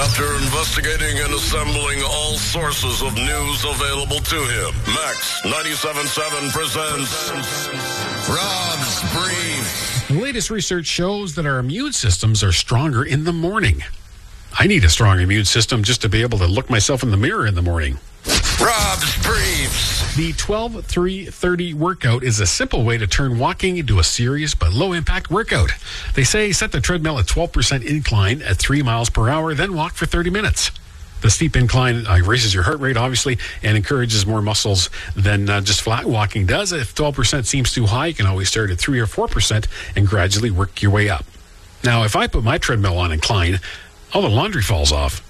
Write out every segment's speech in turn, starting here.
After investigating and assembling all sources of news available to him, Max 97.7 presents Rob's Brief. The latest research shows that our immune systems are stronger in the morning. I need a strong immune system just to be able to look myself in the mirror in the morning. Rob's Briefs. The 12-3-30 workout is a simple way to turn walking into a serious but low-impact workout. They say set the treadmill at 12% incline at 3 miles per hour, then walk for 30 minutes. The steep incline raises your heart rate, obviously, and encourages more muscles than just flat walking does. If 12% seems too high, you can always start at 3 or 4% and gradually work your way up. Now, if I put my treadmill on incline, all the laundry falls off.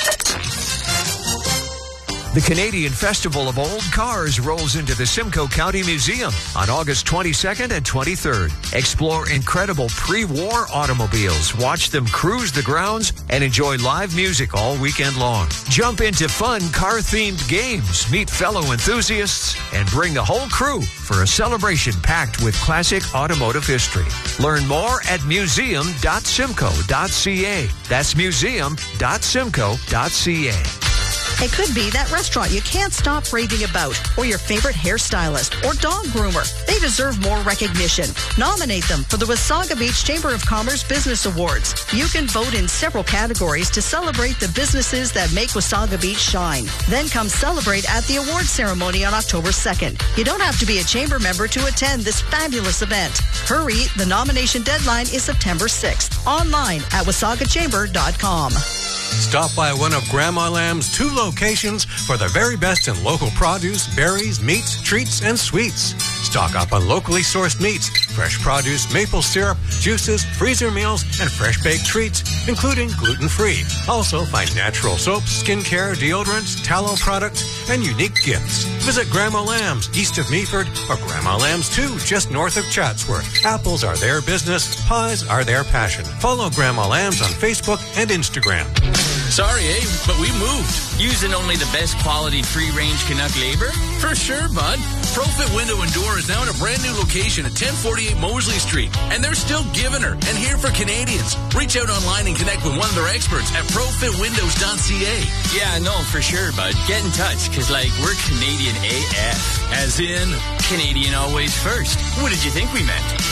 The Canadian Festival of Old Cars rolls into the Simcoe County Museum on August 22nd and 23rd. Explore incredible pre-war automobiles, watch them cruise the grounds, and enjoy live music all weekend long. Jump into fun car-themed games, meet fellow enthusiasts, and bring the whole crew for a celebration packed with classic automotive history. Learn more at museum.simcoe.ca. That's museum.simcoe.ca. It could be that restaurant you can't stop raving about, or your favorite hairstylist or dog groomer. They deserve more recognition. Nominate them for the Wasaga Beach Chamber of Commerce Business Awards. You can vote in several categories to celebrate the businesses that make Wasaga Beach shine. Then come celebrate at the award ceremony on October 2nd. You don't have to be a chamber member to attend this fabulous event. Hurry, the nomination deadline is September 6th. Online at wasagachamber.com. Stop by one of Grandma Lamb's 2 locations for the very best in local produce, berries, meats, treats, and sweets. Stock up on locally sourced meats, fresh produce, maple syrup, juices, freezer meals, and fresh baked treats, including gluten-free. Also find natural soaps, skincare, deodorants, tallow products, and unique gifts. Visit Grandma Lamb's east of Meaford or Grandma Lamb's 2 just north of Chatsworth. Apples are their business, pies are their passion. Follow Grandma Lamb's on Facebook and Instagram. Sorry, but we moved. Using only the best quality free-range Canuck labor? For sure, bud. Profit Window and Door is now at a brand new location at 1048 Moseley Street. And they're still giving her and here for Canadians. Reach out online and connect with one of their experts at profitwindows.ca. Yeah, no, for sure, bud. Get in touch, because, we're Canadian AF. As in? Canadian always first. What did you think we meant?